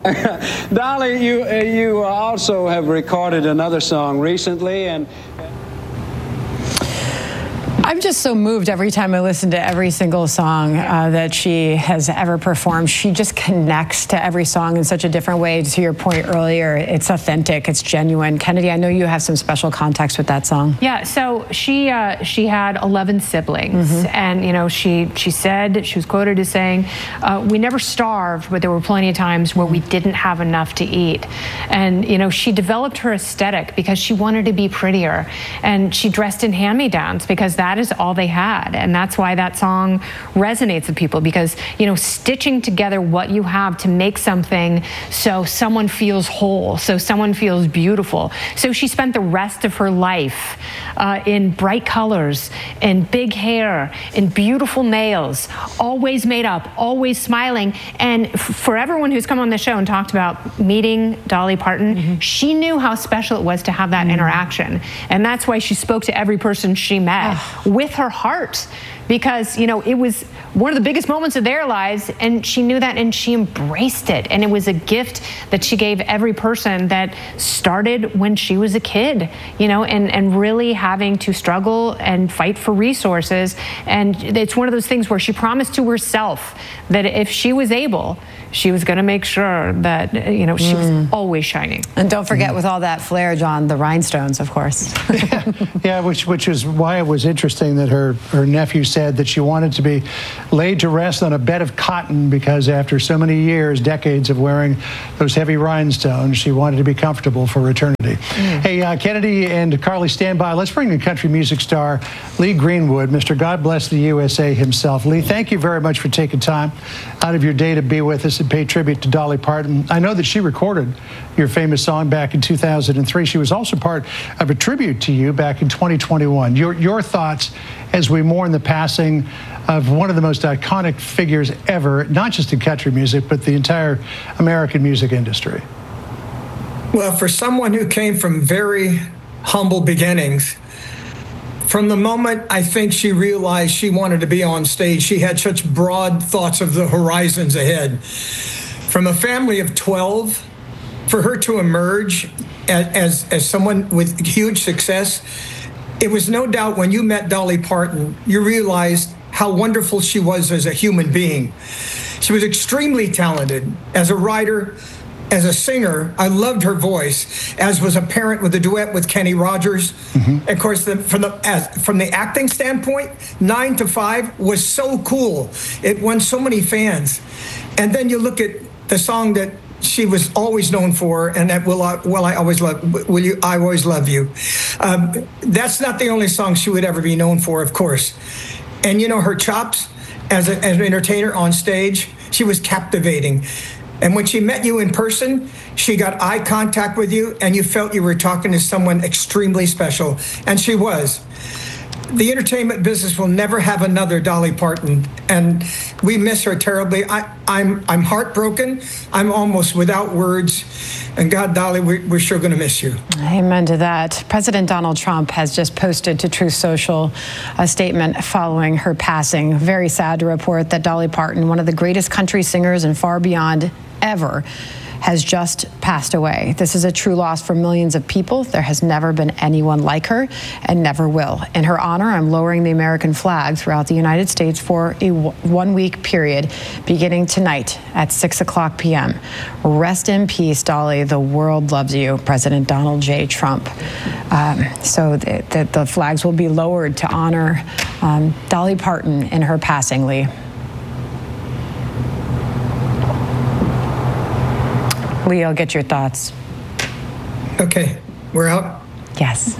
Dolly, you also have recorded another song recently, and I'm just so moved every time I listen to every single song that she has ever performed. She just connects to every song in such a different way. To your point earlier, it's authentic, it's genuine. Kennedy, I know you have some special context with that song. Yeah, so she had 11 siblings, and you know she said, she was quoted as saying, "We never starved, but there were plenty of times where we didn't have enough to eat." And you know, she developed her aesthetic because she wanted to be prettier, and she dressed in hand-me-downs because that is all they had. And that's why that song resonates with people, because, you know, stitching together what you have to make something so someone feels whole, so someone feels beautiful. So she spent the rest of her life in bright colors, in big hair, in beautiful nails, always made up, always smiling. And for everyone who's come on the show and talked about meeting Dolly Parton, she knew how special it was to have that interaction. And that's why she spoke to every person she met with her heart, because, you know, it was one of the biggest moments of their lives, and she knew that, and she embraced it. And it was a gift that she gave every person that started when she was a kid, you know, and really having to struggle and fight for resources. And it's one of those things where she promised to herself that if she was able, she was going to make sure that, you know, she was always shining. And don't forget, with all that flair, John, the rhinestones, of course. Yeah, which is why it was interesting that her nephew said that she wanted to be laid to rest on a bed of cotton, because after so many years, decades of wearing those heavy rhinestones, she wanted to be comfortable for eternity. Hey, Kennedy and Carly, stand by. Let's bring in country music star Lee Greenwood, Mr. God Bless the USA himself. Lee, thank you very much for taking time out of your day to be with us and pay tribute to Dolly Parton. I know that she recorded your famous song back in 2003. She was also part of a tribute to you back in 2021. Your thoughts as we mourn the passing of one of the most iconic figures ever, not just in country music, but the entire American music industry. Well, for someone who came from very humble beginnings, from the moment I think she realized she wanted to be on stage, she had such broad thoughts of the horizons ahead. From a family of 12, for her to emerge as someone with huge success, it was no doubt when you met Dolly Parton, you realized how wonderful she was as a human being. She was extremely talented as a writer, as a singer. I loved her voice, as was apparent with the duet with Kenny Rogers. Of course, from the acting standpoint, 9 to 5 was so cool. It won so many fans. And then you look at the song that she was always known for, and that I always love you. That's not the only song she would ever be known for, of course. And you know, her chops as an entertainer on stage, she was captivating. And when she met you in person, she got eye contact with you, and you felt you were talking to someone extremely special. And she was. The entertainment business will never have another Dolly Parton, and we miss her terribly. I'm heartbroken. I'm almost without words. And God, Dolly, we're sure going to miss you. Amen to that. President Donald Trump has just posted to Truth Social a statement following her passing. Very sad to report that Dolly Parton, one of the greatest country singers and far beyond ever, has just passed away. This is a true loss for millions of people. There has never been anyone like her, and never will. In her honor, I'm lowering the American flag throughout the United States for a one-week period, beginning tonight at 6:00 p.m. Rest in peace, Dolly. The world loves you, President Donald J. Trump. So the flags will be lowered to honor Dolly Parton in her passing, Lee. Lee, I'll get your thoughts. Okay, we're out? Yes.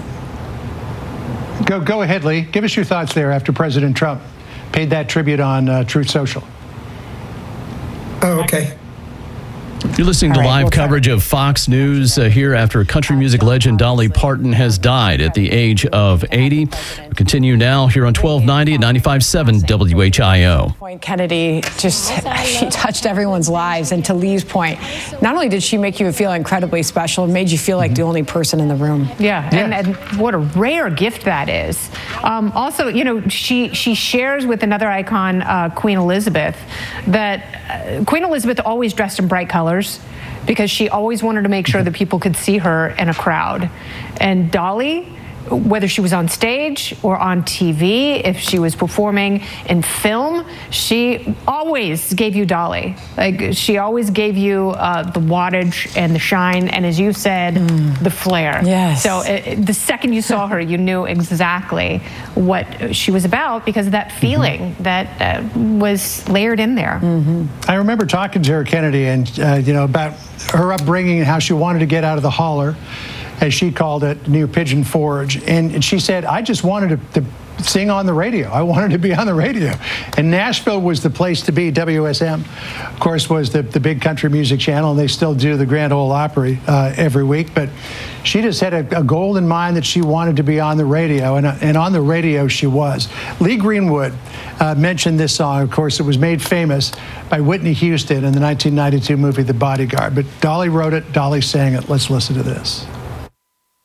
Go ahead, Lee. Give us your thoughts there after President Trump paid that tribute on Truth Social. Oh, okay. You're listening to live coverage of Fox News here after country music legend Dolly Parton has died at the age of 80. We continue now here on 1290 and 95.7 WHIO. Point, Kennedy, she touched everyone's lives. And to Lee's point, not only did she make you feel incredibly special, it made you feel like the only person in the room. Yeah. And what a rare gift that is. Also, you know, she shares with another icon, Queen Elizabeth, that Queen Elizabeth always dressed in bright colors. because she always wanted to make sure that people could see her in a crowd. And Dolly, whether she was on stage or on TV, if she was performing in film, she always gave you Dolly. Like, she always gave you the wattage and the shine, and as you said, the flair. Yes. So the second you saw her, you knew exactly what she was about because of that feeling that was layered in there. I remember talking to her, Kennedy, and about her upbringing and how she wanted to get out of the holler, as she called it, near Pigeon Forge. And she said, I just wanted to sing on the radio. I wanted to be on the radio. And Nashville was the place to be. WSM, of course, was the big country music channel, and they still do the Grand Ole Opry every week. But she just had a goal in mind that she wanted to be on the radio, and on the radio she was. Lee Greenwood mentioned this song. Of course, it was made famous by Whitney Houston in the 1992 movie The Bodyguard. But Dolly wrote it, Dolly sang it. Let's listen to this.